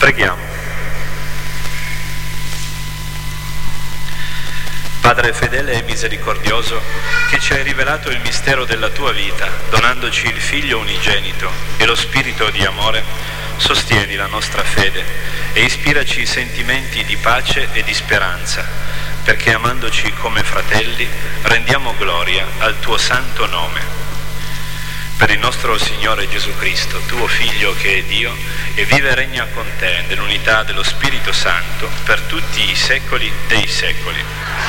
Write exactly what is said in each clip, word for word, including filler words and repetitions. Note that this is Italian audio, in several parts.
Preghiamo. Padre fedele e misericordioso, che ci hai rivelato il mistero della tua vita, donandoci il Figlio unigenito e lo Spirito di amore, sostieni la nostra fede e ispiraci i sentimenti di pace e di speranza, perché amandoci come fratelli rendiamo gloria al tuo santo nome. Per il nostro Signore Gesù Cristo, tuo Figlio che è Dio e vive e regna con te nell'unità dello Spirito Santo per tutti i secoli dei secoli.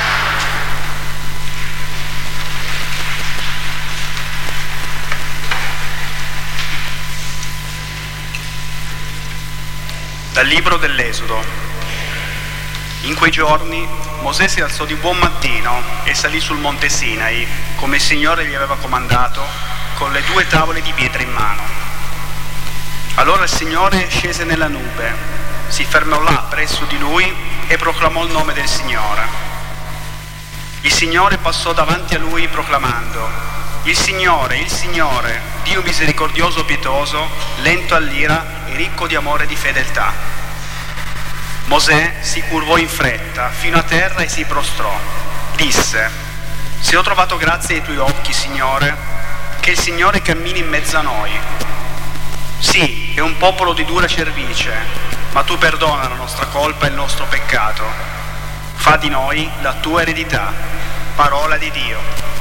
Dal libro dell'Esodo. In quei giorni Mosè si alzò di buon mattino e salì sul monte Sinai, come il Signore gli aveva comandato, con le due tavole di pietra in mano. Allora il Signore scese nella nube, si fermò là presso di lui e proclamò il nome del Signore. Il Signore passò davanti a lui proclamando: Il Signore, il Signore, Dio misericordioso, pietoso, lento all'ira e ricco di amore e di fedeltà. Mosè si curvò in fretta fino a terra e si prostrò. Disse: Se ho trovato grazia ai tuoi occhi, Signore, che il Signore cammini in mezzo a noi. Sì, è un popolo di dura cervice, ma tu perdona la nostra colpa e il nostro peccato. Fa di noi la tua eredità. Parola di Dio.